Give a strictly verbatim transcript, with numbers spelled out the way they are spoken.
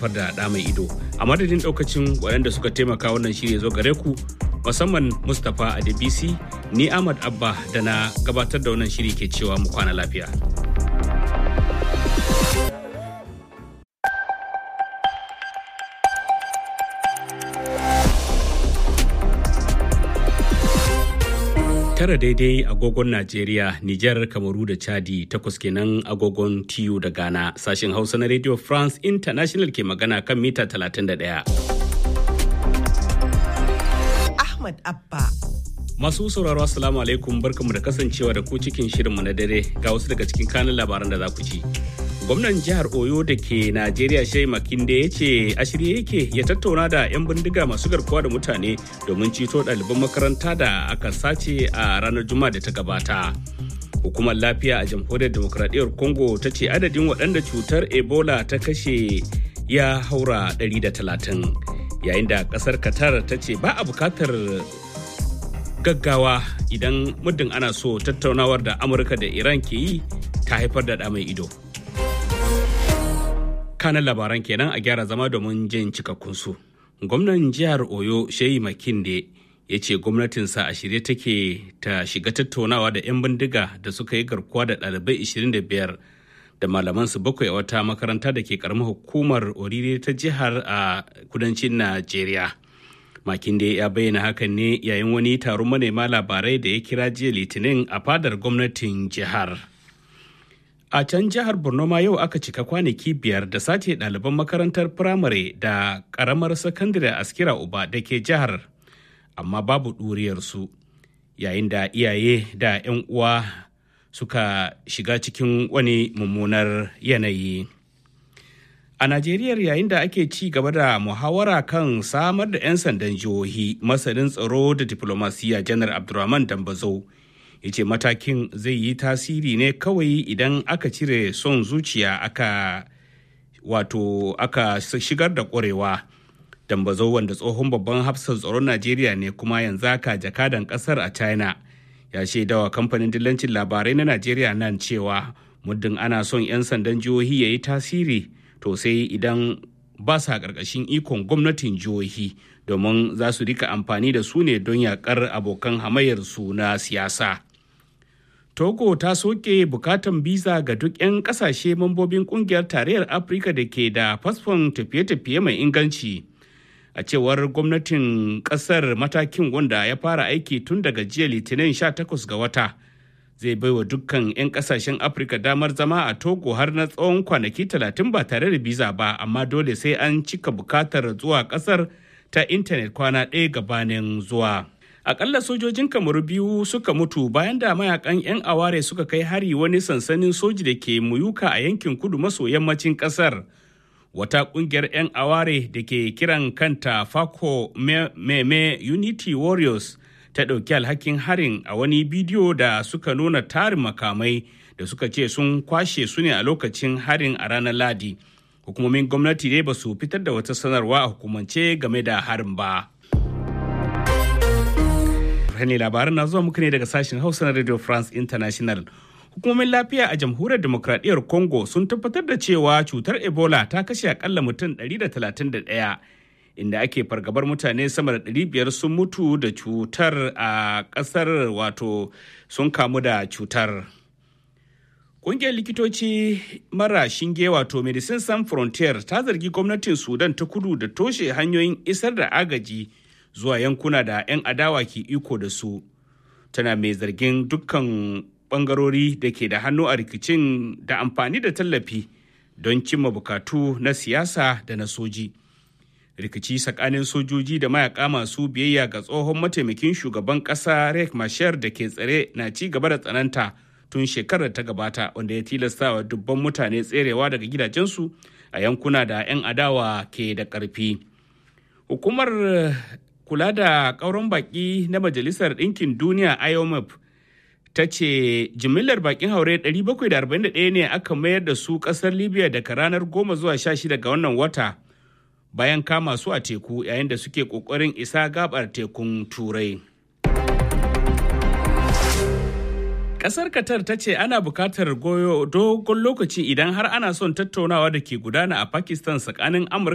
haifar da ɗa mai ido. A madadin ɗaukacin waɗanda suka taimaka wannan shirya zo gare ku, musamman Mustapha Adebisi, ni Ahmad Abba da na gabatar da wannan shiri ke cewa mu kwana lafiya. Tara daidai agogon Najeriya, Nijar, Kamaru da Chadi, takwas kenan agogon T U da Ghana. Sashen Hausa na Radio France International ke magana kan mita talatin da ɗaya. Ahmad Abba. Masu sauraro assalamu alaikum, barkamu da kasancewa da ku cikin shirinmu na dare ga wasu daga cikin kanun labaran da za ku ci. Gwamnan jihar Oyo da ke Najeriya Sheyi Makinde ya ce a shirye yake ya tattauna da 'yan bindiga masu garkuwa da mutane domin ceto ɗaliban makaranta da aka sace a ranar Juma'a da ta gabata. Hukumar lafiya a jamhuriyar demokradiyyar Congo ta ce adadin waɗanda cutar Ebola ta kashe ya haura ɗari da talatin. Yayin da ƙasar Qatar ta ce ba a buƙatar gaggawa idan muddin ana so tattaunawar da Amurka da Iran ke yi ta haifar da ɗa mai ido. Kanan labaran kenan a gyara zama domin jin cikakkunsu. Gwamnan jihar Oyo Sheyi Makinde ya ce gwamnatinsa a shirye take ta shiga tattaunawa da 'yan bindiga da suka yi garkuwa da ɗalibai ashirin da biyar da malamansu bakwai a wata makaranta da ke karamar hukumar Orire ta jihar a kudancin Najeriya. Makinde ya bayyana hakan ne yayin wani taron manema labarai da ya kira jiya Litinin a fadar gwamnatin jihar. A can jihar Borno ma yau aka cika kwanaki biyar da sace ɗaliban makarantar firamare da ƙaramar sakandare Askira Uba da ke jihar, amma babu ɗuriyarsu, yayin da iyaye da 'yan uwa suka shiga cikin wani mummunar yanayi. A Najeriya yayin da ake ci gaba da muhawara kan samar da 'yan sandan jihohi, masanin tsaro da diplomasiya Janar Abdurrahman Dambazo ya ce matakin zai yi tasiri ne kawai idan aka cire son zuciya aka wato aka shigar da ƙwarewa. Dambazo wanda tsohon babban hafsan tsaron Najeriya ne kuma yanzu aka jakadan ƙasar a China ya shaidawa kamfanin dillancin labarai na Najeriya nan cewa muddin ana son 'yan sandan jihohi ya yi tasiri to sai idan ba sa ƙarƙashin ikon gwamnatin jihohi domin za su rika amfani da su ne don yaƙar abokan hamayyarsu na siyasa. Togo ta soke bukatan biza ga duk 'yan kasashe mambobin kungiyar tarayyar Afirka da ke da fasfon tafiye-tafiye mai inganci. A cewar gwamnatin kasar matakin wanda ya fara aiki tun daga jiya Litinin sha takwas ga wata zai baiwa dukkan 'yan kasashen Afirka damar zama a Togo har na tsawon kwanaki talatin ba tare da biza ba, amma dole sai an cika bukatar zuwa kasar ta intanet kwana ɗaya gabanin zuwa. Akalla sojojin Kamaru biyu suka mutu bayan da mayakan 'yan aware suka kai hari wani sansanin soji da ke Muyuka a yankin kudu maso yammacin kasar. Wata kungiyar 'yan aware da ke kiran kanta Fako Meme Unity Warriors ta ɗauki alhakin harin a wani bidiyo da suka nuna tarin makamai da suka ce sun kwashe su ne a lokacin harin a ranar Ladi. Hukumomin gwamnati dai ba su fitar da wata sanarwa a hukumance game da harin ba. ne labaran na zuwa muku ne daga sashen Hausa na Radio France International. Hukumomin lafiya a jamhuriyar demokradiyyar Congo sun tabbatar da cewa cutar Ebola ta kashe akalla mutum ɗari da talatin da ɗaya, inda ake fargabar mutane sama da ɗari biyar sun mutu da cutar a ƙasar, wato sun kamu da cutar. Ƙungiyar likitoci mara shinge wato Medecins Sans Frontières ta zargi gwamnatin Sudan ta kudu da toshe hanyoyin isar da agaji zuwa yankuna da 'yan adawa ke iko da su. Tana mai zargin dukkan bangarori da ke da hannu a rikicin da amfani da tallafi don cimma bukatu na siyasa da na soji. Rikici tsakanin sojoji da mayaka masu biyayya ga tsohon mataimakin shugaban ƙasa Riek Machar da ke tsare na ci gaba da tsananta tun shekarar ta gabata, wanda ya tilasta wa dubban mutane tserewa daga gidajensu a yankuna da 'yan adawa ke da ƙarfi. Hukumar kula da ƙauron baƙi na Majalisar Ɗinkin Duniya I O M F ta ce jimillar baƙin haure ɗari bakwai da arba'in da ɗaya ne aka mayar da su ƙasar Libya daga ranar goma zuwa sha shida ga wannan wata bayan kama su a teku yayin da suke ƙoƙarin isa gabar tekun Turai. Ƙasar Qatar ta ce ana buƙatar goyo dogon lokaci idan har ana son tattaunawa da ke gudana a Pakistan tsakanin Amurka